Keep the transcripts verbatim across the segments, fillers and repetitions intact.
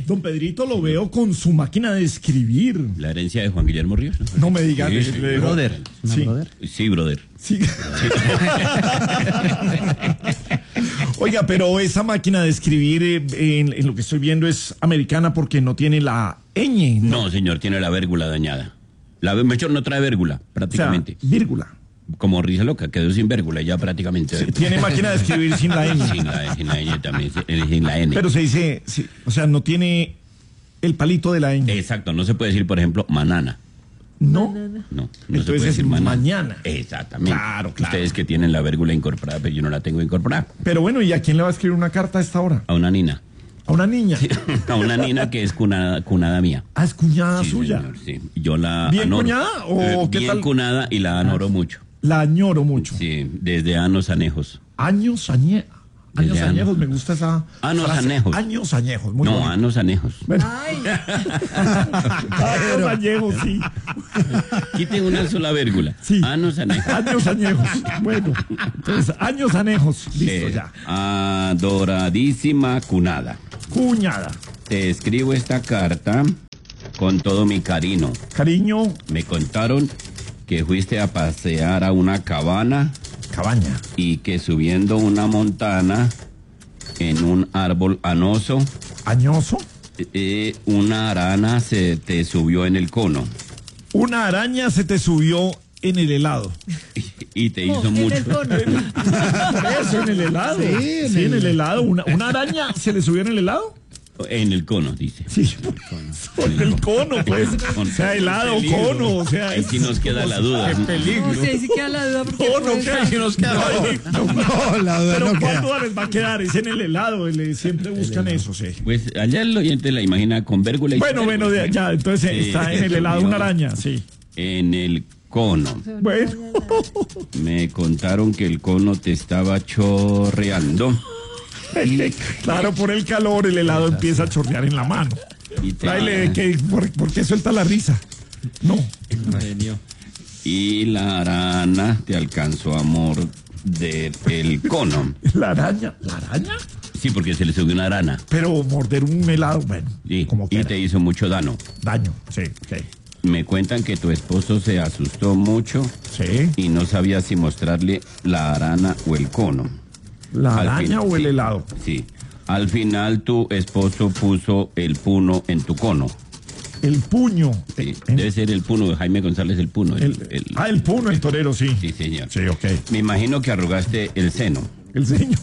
Don Pedrito lo veo con su máquina de escribir. La herencia de Juan Guillermo Ríos, ¿no? No me digas. Sí, le- sí. le- Brother. ¿Una Sí. brother? Sí, brother. Sí. Oiga, pero esa máquina de escribir, eh, en, en lo que estoy viendo, es americana porque no tiene la ñ. No, señor, tiene la vérgula dañada. La mejor no trae vérgula, O sea, prácticamente. vírgula. Como risa loca, quedó sin vérgula ya prácticamente. Sí, tiene máquina de escribir sin la ñ. Sin la, sin la ñ también, sin sin la N. Pero se dice, sí, o sea, no tiene el palito de la ñ. Exacto, no se puede decir, por ejemplo, manana. No. No, no se Entonces puede es decir manana. mañana. Exactamente. Claro, claro. Ustedes que tienen la vérgula incorporada, pero yo no la tengo incorporada. Pero bueno, ¿y a quién le va a escribir una carta a esta hora? A una nina. A una niña. A una nina que es cunada, cunada mía. Ah, es cuñada Sí, suya. señor, sí. Yo la ¿Bien anoro. cuñada o Eh, qué bien tal? cunada y la anoro mucho. La añoro mucho. Sí, desde años anejos. Años añe... Años Desde añejos, años. me gusta esa Años frase. anejos. Años añejos, muy no, bonito. años anejos. Bueno, Ay, años añejos, sí. Quiten una sola vérgula. Sí. Años anejos. Años añejos. Bueno, entonces, años anejos. Listo Eh, ya. Adoradísima cunada. Cuñada. Te escribo esta carta con todo mi cariño. Cariño, Me contaron que fuiste a pasear a una cabana cabaña. y que subiendo una montana en un árbol anoso, Añoso. eh, una arana se te subió en el cono Una araña se te subió en el helado. y te no, hizo en mucho. el cono. Por eso, en el helado. Sí, en en el- el helado. Una, una araña se le subió en el helado. En el cono, dice. Sí, en el cono, pues. O sea, helado, cono, o sea. Ahí sí nos queda la duda. No, sí, sí queda la duda porque Cono, puede ¿qué? estar- Nos queda. No, No, la duda pero no ¿cuál queda. duda les va a quedar? Es en el helado, le- siempre buscan eso, sí. Pues allá el oyente la imagina con vérgula y Bueno, sin bueno, vérgula. de- ya, entonces Sí, está en el helado una araña, sí. En el cono. Bueno, Me contaron que el cono te estaba chorreando. claro, por el calor el helado empieza a chorrear en la mano. Y, te- Tráele, que, ¿por, por qué suelta la risa? No, y la arana te alcanzó a morder el cono. la araña, ¿la araña? Sí, porque se le subió una arana. Pero morder un helado, bueno, Sí, como y quiera. te hizo mucho daño. Daño, sí, ok. Me cuentan que tu esposo se asustó mucho Sí, y no sabía si mostrarle la arana o el cono. la Al araña fin- o el sí, helado. Sí. Al final tu esposo puso el puno en tu cono. El puño. Sí, Eh, debe ser el puno de Jaime González el puno. el- el- el- ah, el puno, el torero, sí. Sí, señor. Sí, ok. Me imagino que arrugaste el seno. El ceño.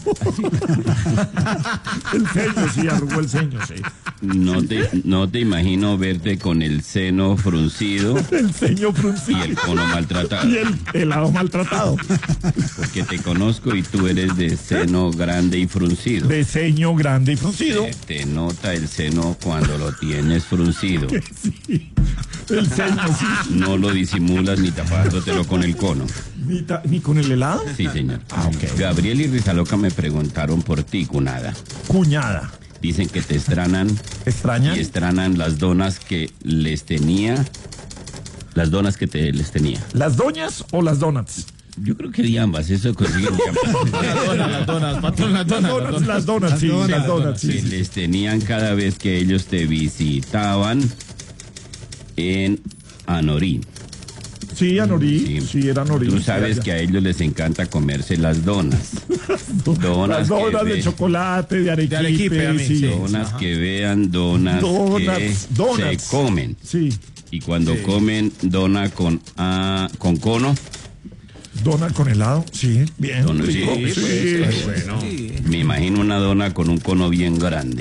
El ceño, sí, arrugó el ceño, sí. No te, no te imagino verte con el seno fruncido El ceño y fruncido. el cono maltratado. Y el helado maltratado. Porque te conozco y tú eres de seno grande y fruncido. De ceño grande y fruncido. Eh, Te nota el seno cuando lo tienes fruncido. Sí. El ceño, sí. No lo disimulas ni tapándotelo con el cono. Ni, ta- ni con el helado. Sí, señor. Ah, ok. Gabriel y Rizaloca me preguntaron por ti, cunada. Cuñada. Dicen que te extranan ¿Extraña? y extranan las donas que les tenía. Las donas que te les tenía. ¿Las doñas o las donuts? Yo creo que de ambas, eso consigue de ambas. Las donas, patrón, las Las donuts, las donuts, sí, donas, las donuts, Que sí. sí. les tenían cada vez que ellos te visitaban en Anorí. Sí, Anorí, Sí. sí, era Anorí. Tú sabes que a ellos les encanta comerse las donas. Donas, Las donas que de ve- chocolate, de arequipe, De arequipe, a mí, sí. sí. donas que vean, donas, Donuts, que donuts. se comen. Sí, Y cuando comen dona con ah, con cono, dona con helado, sí, bien. Dona, sí, rico, pues, sí. Bueno. me imagino una dona con un cono bien grande.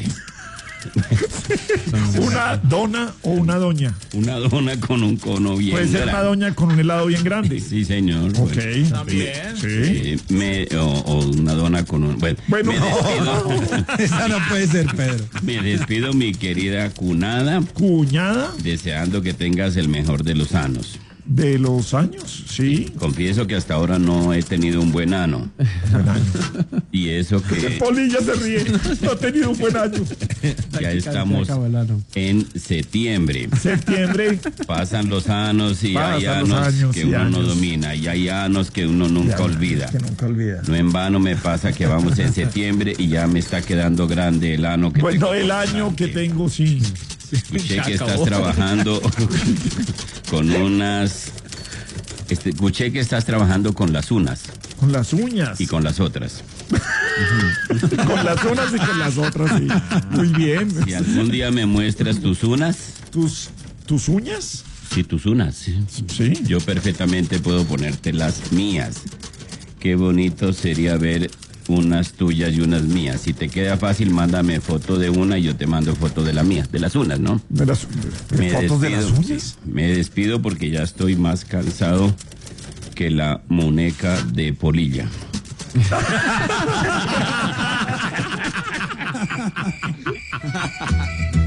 Una dona o una doña. Una dona con un cono bien Puede ser una grande. doña con un helado bien grande. Sí, señor. Ok. Bueno, También. Sí. eh, me, o, o una dona con un... Bueno, Bueno, me, despido, Esa no puede ser, Pedro. me despido, mi querida cunada, Cuñada, deseando que tengas el mejor de los años. De los años, sí. Confieso que hasta ahora no he tenido un buen ano. Buen año. Y eso que Polilla se ríe. No ha tenido un buen año. ya estamos en septiembre. Septiembre. Pasan los años y Pasan hay los años años que y uno no años. domina. Y hay años que uno nunca Ya, olvida. Que nunca olvida. No en vano me pasa que vamos en septiembre y ya me está quedando grande el ano que Bueno, tengo el por año que delante. tengo, sí. Escuché Se que estás acabó. trabajando con unas... Este, escuché que estás trabajando con las unas Con las uñas. y con las otras. Con las unas y con las otras, sí. Muy bien. Si algún día me muestras tus unas, ¿Tus, tus uñas? sí, tus unas, sí. Sí. Yo perfectamente puedo ponerte las mías. Qué bonito sería ver unas tuyas y unas mías. Si te queda fácil, mándame foto de una y yo te mando foto de la mía, de las unas, ¿no? ¿De las de fotos de las uñas? sí, me despido porque ya estoy más cansado que la muñeca de Polilla.